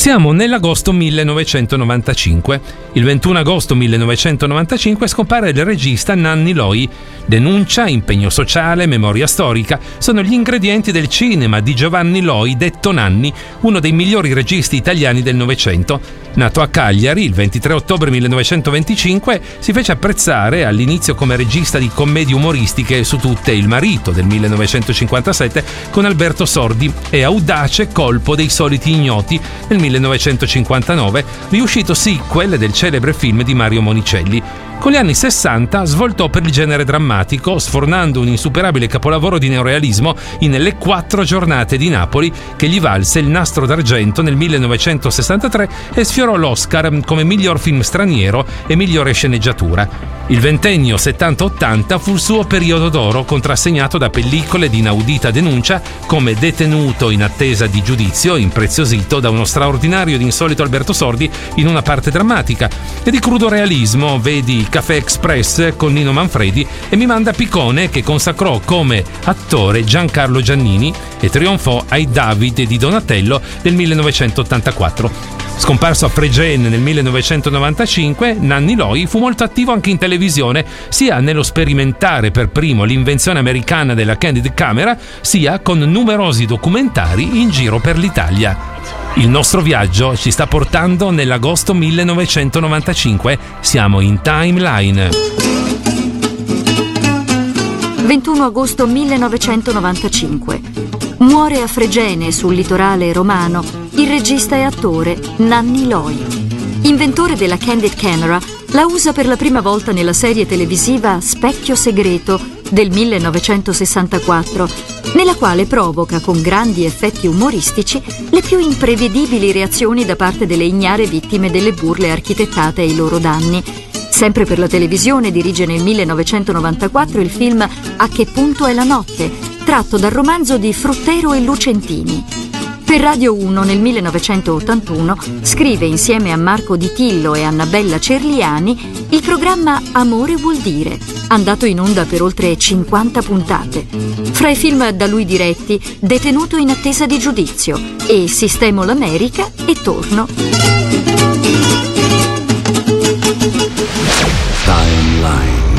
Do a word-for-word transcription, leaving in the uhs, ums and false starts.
Siamo nell'agosto millenovecentonovantacinque. Il ventuno agosto millenovecentonovantacinque scompare il regista Nanni Loi. Denuncia, impegno sociale, memoria storica sono gli ingredienti del cinema di Giovanni Loi, detto Nanni, uno dei migliori registi italiani del Novecento. Nato a Cagliari il ventitré ottobre millenovecentoventicinque, si fece apprezzare all'inizio come regista di commedie umoristiche su tutte Il marito del millenovecentocinquantasette con Alberto Sordi e Audace colpo dei soliti ignoti nel millenovecentocinquantanove, riuscito sequel del celebre film di Mario Monicelli. Con gli anni sessanta svoltò per il genere drammatico, sfornando un insuperabile capolavoro di neorealismo in Le quattro giornate di Napoli, che gli valse il Nastro d'Argento nel millenovecentosessantatré e sfiorò l'Oscar come miglior film straniero e migliore sceneggiatura. Il ventennio settanta ottanta fu il suo periodo d'oro, contrassegnato da pellicole di inaudita denuncia come Detenuto in attesa di giudizio, impreziosito da uno straordinario ed insolito Alberto Sordi in una parte drammatica, e di crudo realismo, vedi Caffè Express con Nino Manfredi e Mi manda Piccone, che consacrò come attore Giancarlo Giannini e trionfò ai David di Donatello del millenovecentottantaquattro. Scomparso a Fregene nel millenovecentonovantacinque, Nanni Loi fu molto attivo anche in televisione, sia nello sperimentare per primo l'invenzione americana della Candid Camera, sia con numerosi documentari in giro per l'Italia. Il nostro viaggio ci sta portando nell'agosto millenovecentonovantacinque. Siamo in timeline. ventuno agosto millenovecentonovantacinque. Muore a Fregene, sul litorale romano, il regista e attore Nanni Loi. Inventore della Candid Camera, la usa per la prima volta nella serie televisiva Specchio segreto del millenovecentosessantaquattro, nella quale provoca con grandi effetti umoristici le più imprevedibili reazioni da parte delle ignare vittime delle burle architettate ai loro danni. Sempre per la televisione dirige nel millenovecentonovantaquattro il film A che punto è la notte, tratto dal romanzo di Fruttero e Lucentini. Per Radio uno nel millenovecentottantuno scrive insieme a Marco Di Tillo e Annabella Cerliani il programma Amore vuol dire, andato in onda per oltre cinquanta puntate. Fra i film da lui diretti, Detenuto in attesa di giudizio e Sistemo l'America e Torno. Timeline.